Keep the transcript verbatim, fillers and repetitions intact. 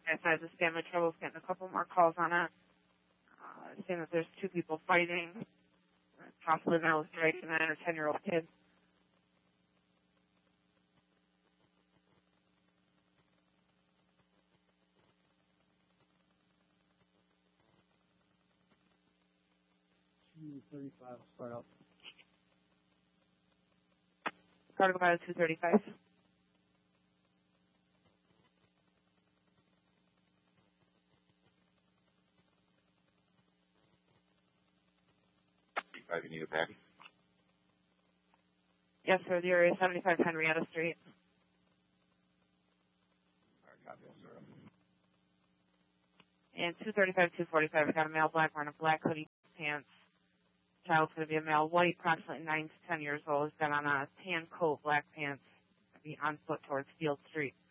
Guys, I just family troubles, getting a couple more calls on it. Uh, saying that there's two people fighting, possibly now strike a nine or ten year old kid. two thirty-five will start up. Car to go by two thirty-five. You need a pack? Yes, sir. The area is seventy-five Henrietta Street. All right, copy, sir. And two thirty-five, two forty-five, I got a male black wearing a black hoodie, pants. Child's going to be a male white, approximately nine to ten years old. He's got on a tan coat, black pants, be on foot towards Field Street.